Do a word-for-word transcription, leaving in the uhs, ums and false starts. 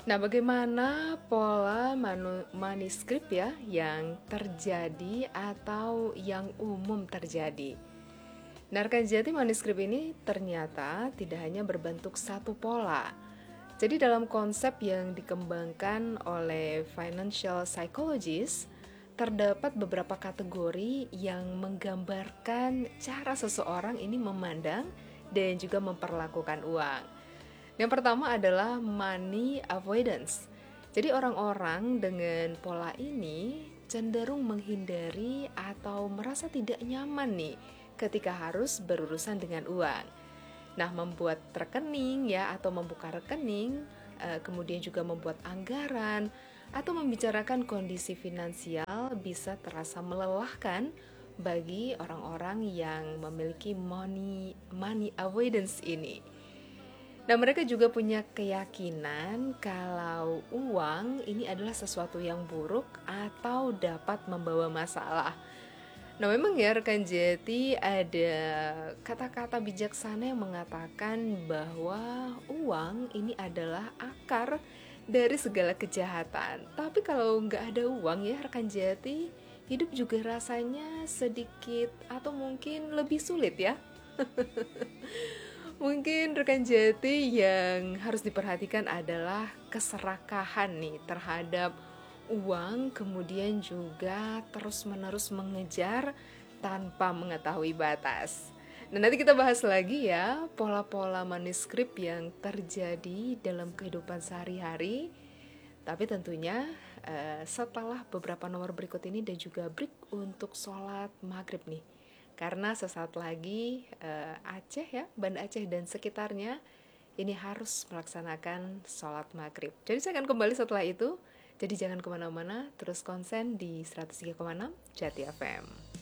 Nah, bagaimana pola manu- manuskrip ya yang terjadi atau yang umum terjadi? Nah, rekan jati manuskrip ini ternyata tidak hanya berbentuk satu pola. Jadi dalam konsep yang dikembangkan oleh financial psychologist, terdapat beberapa kategori yang menggambarkan cara seseorang ini memandang dan juga memperlakukan uang. Yang pertama adalah money avoidance. Jadi orang-orang dengan pola ini cenderung menghindari atau merasa tidak nyaman nih ketika harus berurusan dengan uang. Nah, membuat rekening ya atau membuka rekening, eh, kemudian juga membuat anggaran atau membicarakan kondisi finansial bisa terasa melelahkan bagi orang-orang yang memiliki money money avoidance ini. Nah, mereka juga punya keyakinan kalau uang ini adalah sesuatu yang buruk atau dapat membawa masalah. Nah, memang ya rekan Jeti, ada kata-kata bijaksana yang mengatakan bahwa uang ini adalah akar dari segala kejahatan. Tapi kalau nggak ada uang ya rekan Jeti, hidup juga rasanya sedikit atau mungkin lebih sulit ya. Mungkin rekan jati yang harus diperhatikan adalah keserakahan nih terhadap uang, kemudian juga terus-menerus mengejar tanpa mengetahui batas. Nah, nanti kita bahas lagi ya pola-pola manuskrip yang terjadi dalam kehidupan sehari-hari. Tapi tentunya eh, setelah beberapa nomor berikut ini dan juga break untuk sholat maghrib nih. Karena sesaat lagi eh, Aceh ya, Banda Aceh dan sekitarnya ini harus melaksanakan sholat maghrib. Jadi saya akan kembali setelah itu. Jadi jangan kemana-mana, terus konsen di seratus tiga koma enam Jati F M.